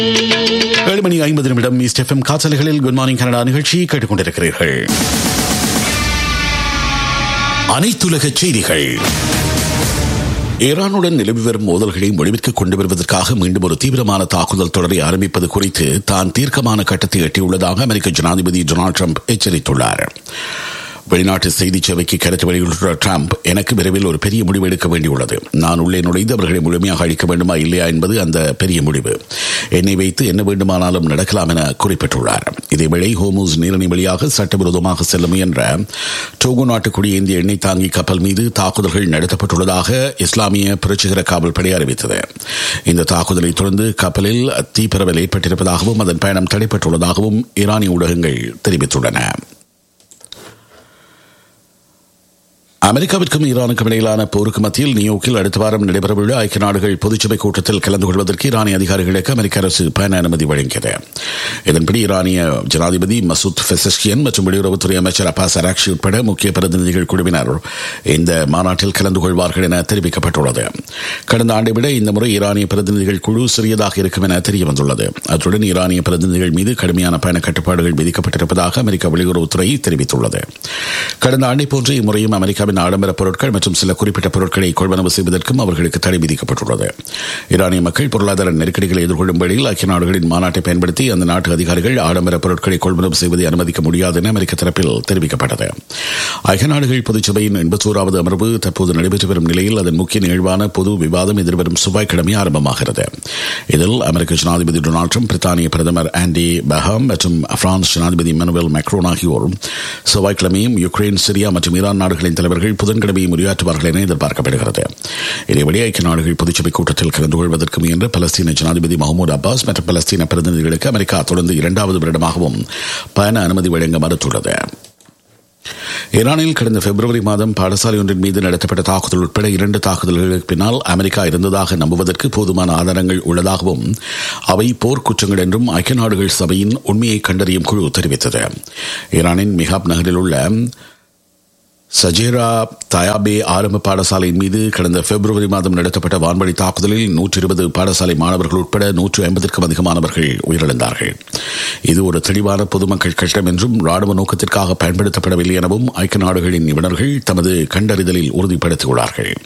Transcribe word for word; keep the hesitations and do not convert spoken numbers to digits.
ஏழு மணி ஐம்பது நிமிடம் ஈஸ்ட் எஃப்எம் காற்றலைகளில் குட் மார்னிங் கனடா நிகழ்ச்சி கேட்டுக்கொண்டிருக்கிறீர்கள். அனைத்துலக செய்திகள். ஈரானுடன் நிலவி வரும் மோதல்களை முடிவிற்கு கொண்டு வருவதற்காக மீண்டும் ஒரு தீவிரமான தாக்குதல் தொடரை ஆரம்பிப்பது குறித்து தான் தீர்க்கமான கட்டத்தை எட்டியுள்ளதாக அமெரிக்க ஜனாதிபதி டொனால்டு ட்ரம்ப் எச்சரித்துள்ளார். வெளிநாட்டு செய்தி சேவைக்கு கருத்து வெளியிட்டுள்ள ட்ரம்ப், எனக்கு விரைவில் ஒரு பெரிய முடிவு எடுக்க வேண்டியுள்ளது. நான் உள்ளே நுழைந்து அவர்களை முழுமையாக அழிக்க வேண்டுமா இல்லையா என்பது அந்த பெரிய முடிவு. என்னை வைத்து என்ன வேண்டுமானாலும் நடக்கலாம் என குறிப்பிட்டுள்ளார். இதேவேளை ஹோர்முஸ் நீரிணை வழியாக சட்டவிரோதமாக செல்ல முயன்ற டோகோ நாட்டு குடியேந்திய எண்ணெய் தாங்கி கப்பல் மீது தாக்குதல்கள் நடத்தப்பட்டுள்ளதாக இஸ்லாமிய புரட்சிகர காவல் படை அறிவித்தது. இந்த தாக்குதலை தொடர்ந்து கப்பலில் தீப்பரவல் ஏற்பட்டிருப்பதாகவும் அதன் பயணம் தடைப்பட்டுள்ளதாகவும் ஈரானிய ஊடகங்கள் தெரிவித்துள்ளன. அமெரிக்காவிற்கும் ஈரானுக்கும் இடையிலான போருக்கு மத்தியில் நியூயோர்க்கில் அடுத்த வாரம் நடைபெறவுள்ள ஐக்கிய நாடுகள் பொதுச்சபை கூட்டத்தில் கலந்து கொள்வதற்கு ஈரானிய அதிகாரிகளுக்கு அமெரிக்க அரசு பயண அனுமதி வழங்கியது. இதன்படி ஈரானிய ஜனாதிபதி மசூத் பெசஷ்கியன் மற்றும் வெளியுறவுத்துறை அமைச்சர் அப்பாஸ் அராக்ஷி உட்பட முக்கிய பிரதிநிதிகள் குழுவினர் இந்த மாநாட்டில் கலந்து கொள்வார்கள் என தெரிவிக்கப்பட்டுள்ளது. கடந்த ஆண்டை விட இந்த முறை ஈரானிய பிரதிநிதிகள் குழு சிறியதாக இருக்கும் என தெரியவந்துள்ளது. அத்துடன் ஈரானிய பிரதிநிதிகள் மீது கடுமையான பயண கட்டுப்பாடுகள் விதிக்கப்பட்டிருப்பதாக அமெரிக்க வெளியுறவுத்துறை தெரிவித்துள்ளது. கடந்த ஆண்டை போன்று இம்முறையும் அமெரிக்காவின் ஆடம்பர பொருட்கள் மற்றும் சில குறிப்பிட்ட பொருட்களை கொள்வனவு செய்வதற்கும் அவர்களுக்கு தடை விதிக்கப்பட்டுள்ளது. ஈரானிய மக்கள் பொருளாதார நெருக்கடிகளை எதிர்கொள்ளும் வேளையில் ஐக்கிய நாடுகளின் மாநாட்டை பயன்படுத்தி அந்த நாட்டு அதிகாரிகள் ஆடம்பர பொருட்களை கொள்வனவு செய்வதை அனுமதிக்க முடியாது என அமெரிக்க தரப்பில் தெரிவிக்கப்பட்டது. ஐக்கிய நாடுகள் பொதுச்சபையின் எண்பத்தோராவது அமர்வு தற்போது நடைபெற்று வரும் நிலையில் அதன் முக்கிய நிகழ்வான பொது விவாதம் எதிர்வரும் செவ்வாய்க்கிழமை ஆரம்பமாகிறது. இதில் அமெரிக்க ஜனாதிபதி டொனால்டு ட்ரம்ப், பிரித்தானிய பிரதமர் ஆண்டி பெஹாம் மற்றும் பிரான்ஸ் ஜனாதிபதி இமானுவேல் மேக்ரோன் ஆகியோர் செவ்வாய்க்கிழமையும் யுக்ரைன், சிரியா மற்றும் ஈரான் நாடுகளின் தலைவர்கள் புதன்கிழமையும் உரையாற்றுவார்கள் என எதிர்பார்க்கப்படுகிறது. இதேபடி ஐக்கிய நாடுகள் பொதுச்சபை கூட்டத்தில் கலந்து கொள்வதற்கு முயன்ற பலஸ்தீன ஜனாதிபதி மஹ்மூத் அப்பாஸ் மற்றும் பலஸ்தீன பிரதிநிதிகளுக்கு அமெரிக்கா தொடர்ந்து இரண்டாவது வருடமாகவும் பயண அனுமதி வழங்க மறுத்துள்ளது. ஈரானில் கடந்த பிப்ரவரி மாதம் பாடசாலை ஒன்றின் மீது நடத்தப்பட்ட தாக்குதல் உட்பட இரண்டு தாக்குதல்களுக்கு பின்னால் அமெரிக்கா இருந்ததாக நம்புவதற்கு போதுமான ஆதாரங்கள் உள்ளதாகவும் அவை போர்க்குற்றங்கள் என்றும் ஐக்கிய நாடுகள் சபையின் உண்மையை கண்டறியும் குழு தெரிவித்தது. ஈரானின் மிஹாப் நகரில் உள்ள சஜேரா தயாபே ஆரம்ப பாடசாலையின் மீது கடந்த பிப்ரவரி மாதம் நடத்தப்பட்ட வான்வழி தாக்குதலில் நூற்றி இருபது பாடசாலை மாணவர்கள் உட்பட நூற்று ஐம்பதற்கும் அதிகமானவர்கள் உயிரிழந்தார்கள். இது ஒரு தெளிவான பொதுமக்கள் கட்டம் என்றும் ராணுவ நோக்கத்திற்காக பயன்படுத்தப்படவில்லை எனவும் ஐக்கிய நாடுகளின் நிபுணர்கள் தமது கண்டறிதலில் உறுதிப்படுத்தியுள்ளார்கள்.